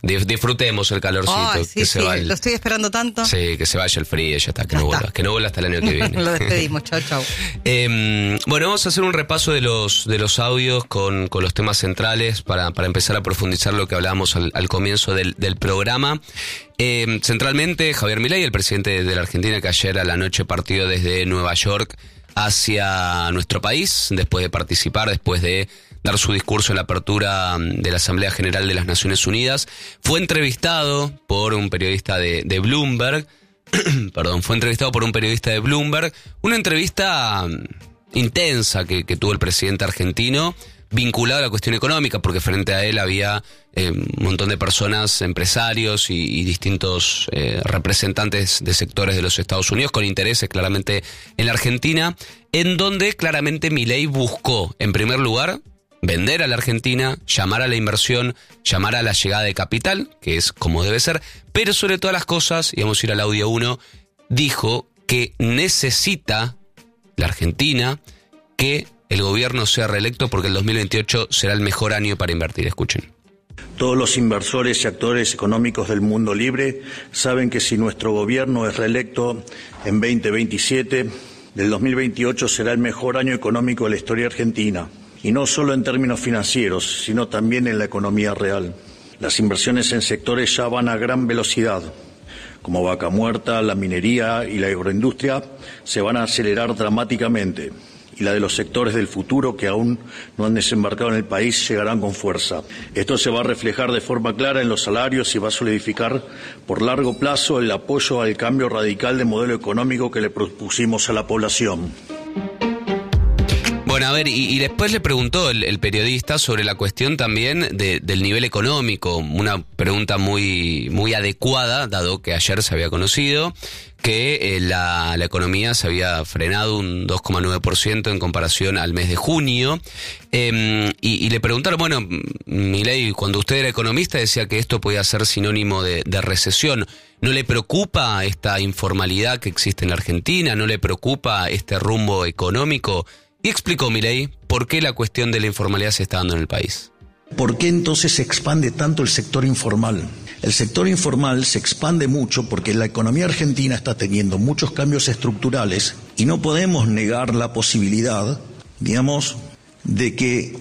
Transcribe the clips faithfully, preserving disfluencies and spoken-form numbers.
disfrutemos el calorcito. Oh, sí, que sí, se vaya, lo estoy esperando tanto. Sí, que se vaya el frío, ya está, que Ya no está. vuelva, que no vuelva hasta el año que viene. Lo despedimos, chau, chau. Eh, bueno, vamos a hacer un repaso de los de los audios con, con los temas centrales para, para empezar a profundizar lo que hablábamos al, al comienzo del, del programa. Eh, centralmente, Javier Milei, el presidente de la Argentina, que ayer a la noche partió desde Nueva York hacia nuestro país, después de participar, después de dar su discurso en la apertura de la Asamblea General de las Naciones Unidas, fue entrevistado por un periodista de, de Bloomberg, perdón, fue entrevistado por un periodista de Bloomberg, una entrevista intensa que, que tuvo el presidente argentino, vinculado a la cuestión económica, porque frente a él había eh, un montón de personas, empresarios y, y distintos eh, representantes de sectores de los Estados Unidos con intereses claramente en la Argentina, en donde claramente Milei buscó, en primer lugar, vender a la Argentina, llamar a la inversión, llamar a la llegada de capital, que es como debe ser, pero sobre todas las cosas, y vamos a ir al audio uno, dijo que necesita la Argentina que el gobierno sea reelecto porque el dos mil veintiocho será el mejor año para invertir. Escuchen. Todos los inversores y actores económicos del mundo libre saben que si nuestro gobierno es reelecto en veinte veintisiete, el dos mil veintiocho será el mejor año económico de la historia argentina. Y no solo en términos financieros, sino también en la economía real. Las inversiones en sectores ya van a gran velocidad, como Vaca Muerta, la minería y la agroindustria, se van a acelerar dramáticamente. Y la de los sectores del futuro que aún no han desembarcado en el país llegarán con fuerza. Esto se va a reflejar de forma clara en los salarios y va a solidificar por largo plazo el apoyo al cambio radical de modelo económico que le propusimos a la población. Bueno, a ver, y, y después le preguntó el, el periodista sobre la cuestión también de, del nivel económico, una pregunta muy, muy adecuada, dado que ayer se había conocido que eh, la, la economía se había frenado un dos coma nueve por ciento en comparación al mes de junio, eh, y, y le preguntaron, bueno, Milei, cuando usted era economista decía que esto podía ser sinónimo de, de recesión. ¿No le preocupa esta informalidad que existe en la Argentina? ¿No le preocupa este rumbo económico? Y explicó Milei por qué la cuestión de la informalidad se está dando en el país. ¿Por qué entonces se expande tanto el sector informal? El sector informal se expande mucho porque la economía argentina está teniendo muchos cambios estructurales y no podemos negar la posibilidad, digamos, de que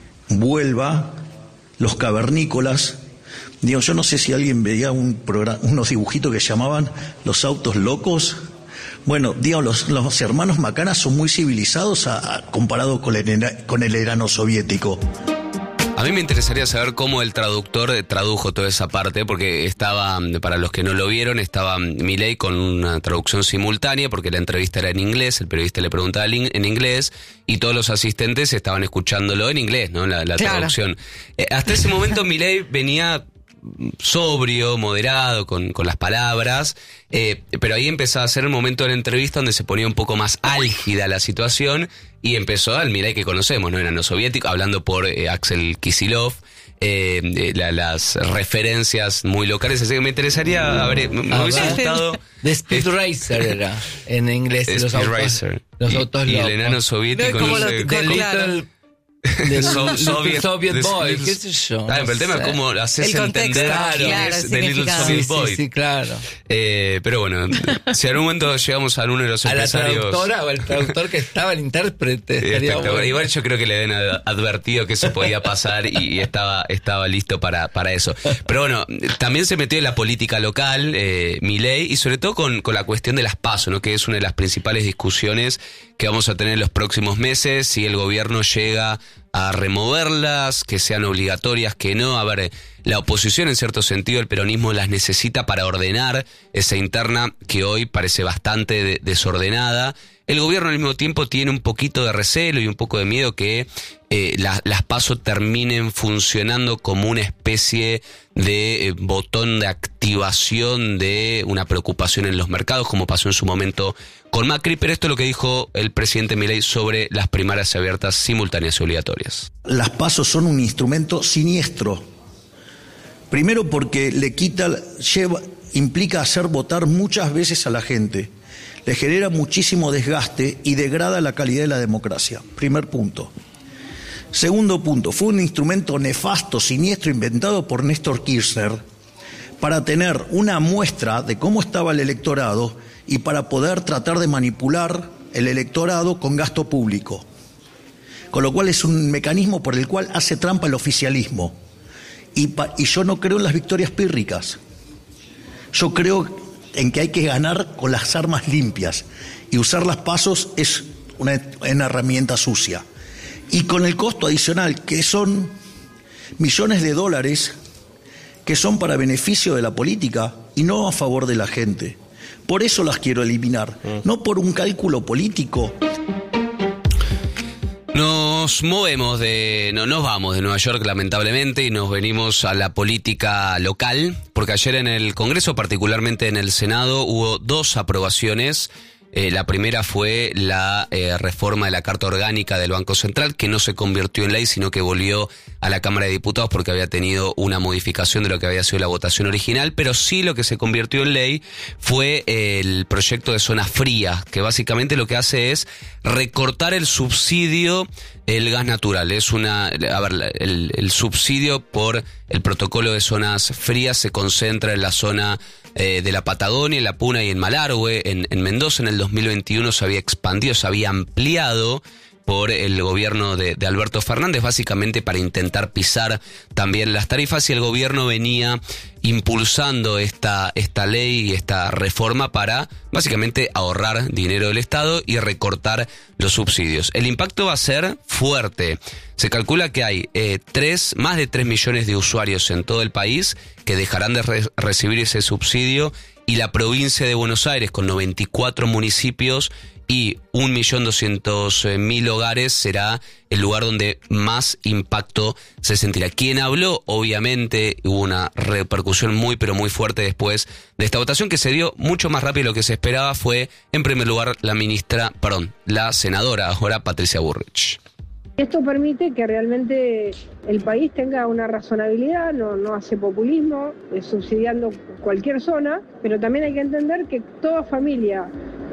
vuelva los cavernícolas. Digo, yo no sé si alguien veía un programa, unos dibujitos que llamaban Los Autos Locos. Bueno, digo, los, los hermanos Macana son muy civilizados a, a, comparado con el, con el Irano soviético. A mí me interesaría saber cómo el traductor tradujo toda esa parte, porque estaba, para los que no lo vieron, estaba Milei con una traducción simultánea, porque la entrevista era en inglés, el periodista le preguntaba en inglés, y todos los asistentes estaban escuchándolo en inglés, ¿no? La, la Claro. traducción. Eh, hasta ese momento Milei venía sobrio, moderado con, con las palabras, eh, pero ahí empezaba a ser el momento de la entrevista donde se ponía un poco más álgida la situación y empezó al Milei que conocemos, ¿no? Enano soviético, hablando por eh, Axel Kicillof, eh, eh, la, las referencias muy locales, así que me interesaría, a ver, me, me hubiese gustado... The Speed Racer era en inglés. The los Speed autos, Racer. Los y, autos y locos. el enano soviético, Como no lo- sé, con- The claro. Little... Del So- Soviet, Soviet the- Boy, the- qué sé yo. Ah, pero el tema no es sé. cómo haces El contexto, entender claro, quién claro, es el The Little significado. Soviet Sí, Boy. sí, sí, claro. Eh, pero bueno, si en algún momento llegamos a uno de los A la empresarios... traductora o el traductor que estaba, el intérprete. Sí, estaría espectacular. bueno. Igual yo creo que le habían ad- advertido que eso podía pasar y, y estaba, estaba listo para, para eso. Pero bueno, también se metió en la política local, eh, Milei, y sobre todo con, con la cuestión de las PASO, ¿no? Que es una de las principales discusiones que vamos a tener en los próximos meses, si el gobierno llega a removerlas, que sean obligatorias, que no. A ver, la oposición en cierto sentido, el peronismo las necesita para ordenar esa interna que hoy parece bastante de- desordenada. El gobierno al mismo tiempo tiene un poquito de recelo y un poco de miedo que eh, la, las PASO terminen funcionando como una especie de eh, botón de activación de una preocupación en los mercados, como pasó en su momento con Macri. Pero esto es lo que dijo el presidente Milei sobre las primarias abiertas simultáneas y obligatorias. Las PASO son un instrumento siniestro. Primero porque le quita, lleva, implica hacer votar muchas veces a la gente. Le genera muchísimo desgaste y degrada la calidad de la democracia. Primer punto. Segundo punto, fue un instrumento nefasto, siniestro, inventado por Néstor Kirchner, para tener una muestra de cómo estaba el electorado y para poder tratar de manipular el electorado con gasto público. Con lo cual es un mecanismo por el cual hace trampa el oficialismo. Y, pa- y yo no creo en las victorias pírricas. Yo creo en que hay que ganar con las armas limpias. Y usar las pasos es una, una herramienta sucia. Y con el costo adicional, que son millones de dólares, que son para beneficio de la política y no a favor de la gente. Por eso las quiero eliminar, no por un cálculo político. Nos movemos de, no nos vamos de Nueva York lamentablemente y nos venimos a la política local, porque ayer en el Congreso, particularmente en el Senado, hubo dos aprobaciones. Eh, la primera fue la eh, reforma de la Carta Orgánica del Banco Central, que no se convirtió en ley, sino que volvió a la Cámara de Diputados porque había tenido una modificación de lo que había sido la votación original, pero sí lo que se convirtió en ley fue eh, el proyecto de zona fría, que básicamente lo que hace es recortar el subsidio el gas natural. Es una, a ver, el, el subsidio por el protocolo de zonas frías se concentra en la zona eh, de la Patagonia, en la Puna y en Malargüe. En, en Mendoza en el dos mil veintiuno se había expandido, se había ampliado por el gobierno de, de Alberto Fernández, básicamente para intentar pisar también las tarifas, y el gobierno venía impulsando esta, esta ley y esta reforma para básicamente ahorrar dinero del Estado y recortar los subsidios. El impacto va a ser fuerte. Se calcula que hay eh, tres, más de tres millones de usuarios en todo el país que dejarán de re- recibir ese subsidio, y la provincia de Buenos Aires, con noventa y cuatro municipios y un millón doscientos mil hogares, será el lugar donde más impacto se sentirá. Quien habló, obviamente, hubo una repercusión muy pero muy fuerte después de esta votación, que se dio mucho más rápido de lo que se esperaba, fue en primer lugar la ministra, perdón, la senadora ahora Patricia Bullrich. Esto permite que realmente el país tenga una razonabilidad, no, no hace populismo, eh, subsidiando cualquier zona, pero también hay que entender que toda familia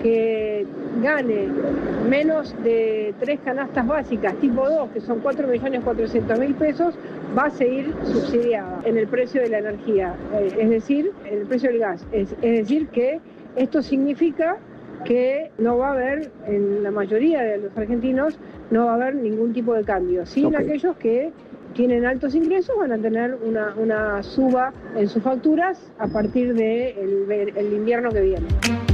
que gane menos de tres canastas básicas, tipo dos, que son cuatro millones cuatrocientos mil pesos, va a seguir subsidiada en el precio de la energía, eh, es decir, en el precio del gas. Es, es decir, que esto significa que no va a haber, en la mayoría de los argentinos, no va a haber ningún tipo de cambio. Sí, okay. Aquellos que tienen altos ingresos van a tener una, una suba en sus facturas a partir del de el invierno que viene.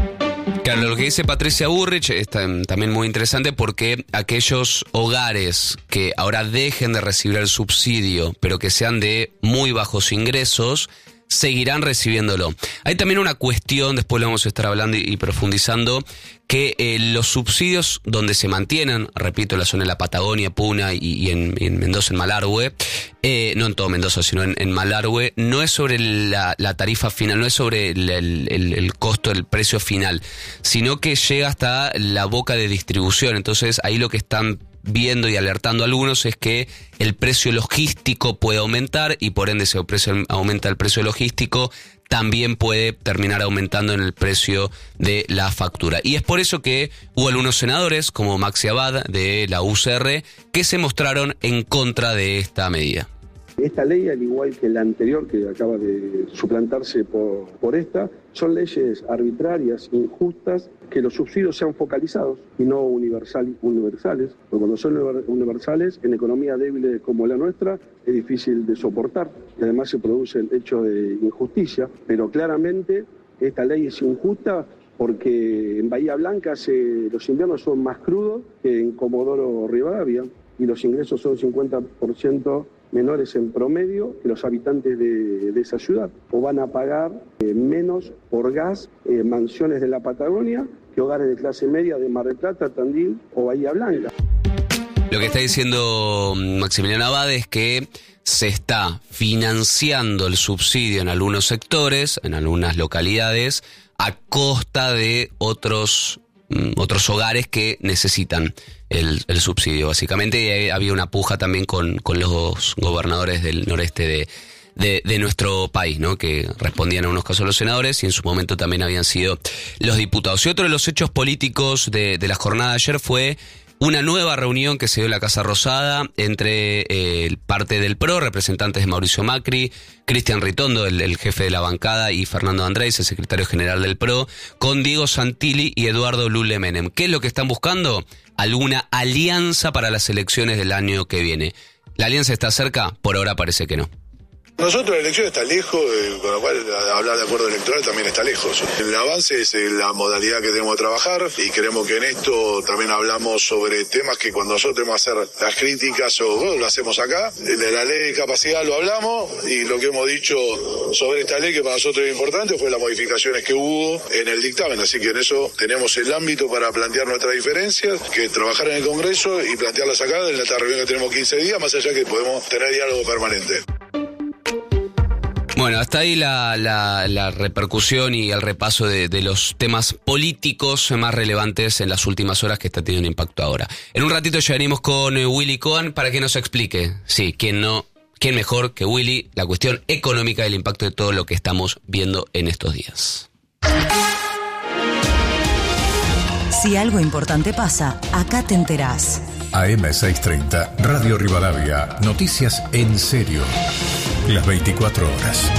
Claro, lo que dice Patricia Bullrich está también muy interesante, porque aquellos hogares que ahora dejen de recibir el subsidio, pero que sean de muy bajos ingresos, seguirán recibiéndolo. Hay también una cuestión, después lo vamos a estar hablando y, y profundizando, que eh, los subsidios donde se mantienen, repito, en la zona de la Patagonia, Puna y, y, en, y en Mendoza, en Malargüe, eh, no en todo Mendoza, sino en, en Malargüe, no es sobre la, la tarifa final, no es sobre el, el, el costo, el precio final, sino que llega hasta la boca de distribución. Entonces ahí lo que están viendo y alertando a algunos es que el precio logístico puede aumentar, y por ende si el precio, aumenta el precio logístico, también puede terminar aumentando en el precio de la factura. Y es por eso que hubo algunos senadores, como Maxi Abad de la U C R, que se mostraron en contra de esta medida. Esta ley, al igual que la anterior, que acaba de suplantarse por, por esta, son leyes arbitrarias, injustas, que los subsidios sean focalizados y no universal, universales, porque cuando son universales, en economías débiles como la nuestra, es difícil de soportar, y además se producen hechos de injusticia, pero claramente esta ley es injusta porque en Bahía Blanca se, los inviernos son más crudos que en Comodoro Rivadavia, y los ingresos son cincuenta por ciento menores en promedio que los habitantes de, de esa ciudad, o van a pagar eh, menos por gas eh, mansiones de la Patagonia que hogares de clase media de Mar del Plata, Tandil o Bahía Blanca. Lo que está diciendo Maximiliano Abad es que se está financiando el subsidio en algunos sectores, en algunas localidades, a costa de otros otros hogares que necesitan el, el subsidio, básicamente. Y había una puja también con, con los gobernadores del noreste de, de, de nuestro país, ¿no? Que respondían en unos casos los senadores y en su momento también habían sido los diputados. Y otro de los hechos políticos de, de la jornada de ayer fue una nueva reunión que se dio en la Casa Rosada entre eh, parte del P R O, representantes de Mauricio Macri, Cristian Ritondo, el, el jefe de la bancada, y Fernando Andrés, el secretario general del P R O, con Diego Santilli y Eduardo Lule Menem. ¿Qué es lo que están buscando? Alguna alianza para las elecciones del año que viene. ¿La alianza está cerca? Por ahora parece que no. Nosotros la elección está lejos, eh, con lo cual hablar de acuerdo electoral también está lejos. El avance es eh, la modalidad que tenemos de trabajar y creemos que en esto también hablamos sobre temas que cuando nosotros tenemos que hacer las críticas o bueno, lo hacemos acá. De la ley de capacidad lo hablamos y lo que hemos dicho sobre esta ley que para nosotros es importante fue las modificaciones que hubo en el dictamen. Así que en eso tenemos el ámbito para plantear nuestras diferencias, que trabajar en el Congreso y plantearlas acá en esta reunión que tenemos quince días, más allá que podemos tener diálogo permanente. Bueno, hasta ahí la, la, la repercusión y el repaso de, de los temas políticos más relevantes en las últimas horas que está teniendo impacto ahora. En un ratito ya venimos con Willy Cohen para que nos explique, sí, quién no, quién mejor que Willy, la cuestión económica del impacto de todo lo que estamos viendo en estos días. Si algo importante pasa, acá te enterás. A M seiscientos treinta, Radio Rivadavia, noticias en serio. Las veinticuatro horas.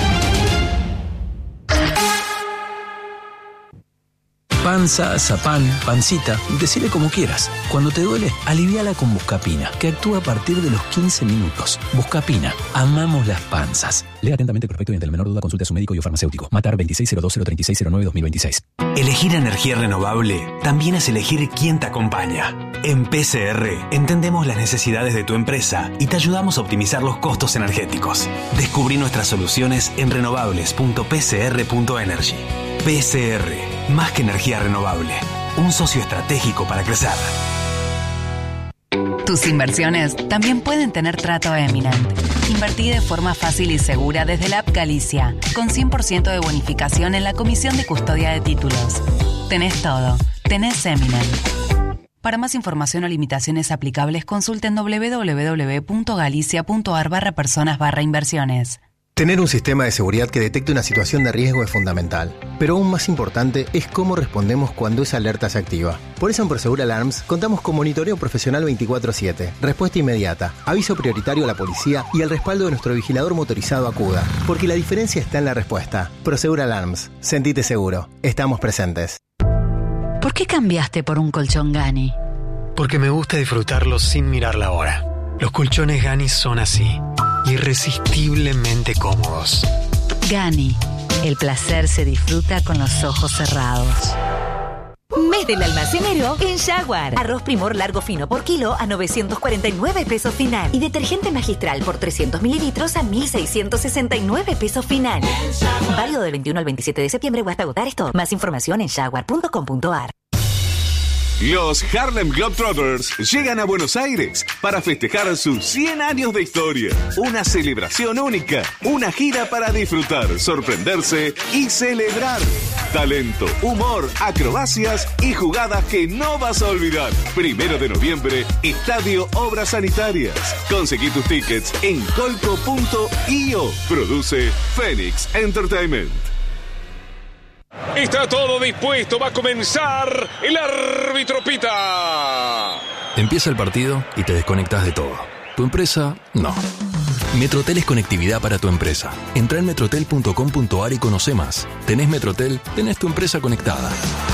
Panza, zapán, pancita, decile como quieras. Cuando te duele, aliviala con Buscapina, que actúa a partir de los quince minutos. Buscapina, amamos las panzas. Lea atentamente el prospecto y ante la menor duda consulte a su médico y o farmacéutico. Matar veintiséis cero dos cero treinta y seis cero nueve dos mil veintiséis. Elegir energía renovable también es elegir quién te acompaña. En P C R entendemos las necesidades de tu empresa y te ayudamos a optimizar los costos energéticos. Descubrí nuestras soluciones en renovables punto p c r punto energy. P C R, más que energía renovable, un socio estratégico para crecer. Tus inversiones también pueden tener trato Eminent. Invertí de forma fácil y segura desde la app Galicia, con cien por ciento de bonificación en la comisión de custodia de títulos. Tenés todo, tenés Eminent. Para más información o limitaciones aplicables, consulten doble u doble u doble u punto galicia punto a r barra personas barra inversiones. Tener un sistema de seguridad que detecte una situación de riesgo es fundamental, pero aún más importante es cómo respondemos cuando esa alerta se activa. Por eso en Prosegur Alarms contamos con monitoreo profesional veinticuatro siete, respuesta inmediata, aviso prioritario a la policía y el respaldo de nuestro vigilador motorizado Acuda, porque la diferencia está en la respuesta. Prosegur Alarms, sentite seguro, estamos presentes. ¿Por qué cambiaste por un colchón Gani? Porque me gusta disfrutarlo sin mirar la hora. Los colchones Gani son así, irresistiblemente cómodos. Gani, el placer se disfruta con los ojos cerrados. Mes del almacenero en Jaguar. Arroz Primor largo fino por kilo a novecientos cuarenta y nueve pesos final. Y detergente magistral por trescientos mililitros a mil seiscientos sesenta y nueve pesos final. Válido del veintiuno al veintisiete de septiembre o hasta agotar stock. Más información en jaguar punto com punto a r. Los Harlem Globetrotters llegan a Buenos Aires para festejar sus cien años de historia. Una celebración única, una gira para disfrutar, sorprenderse y celebrar. Talento, humor, acrobacias y jugadas que no vas a olvidar. Primero de noviembre, Estadio Obras Sanitarias. Conseguí tus tickets en colco punto i o. Produce Phoenix Entertainment. Está todo dispuesto, va a comenzar el árbitro pita. Empieza el partido y te desconectas de todo. ¿Tu empresa? No. Metrotel es conectividad para tu empresa. Entra en metrotel punto com punto a r y conoce más. ¿Tenés Metrotel? Tenés tu empresa conectada.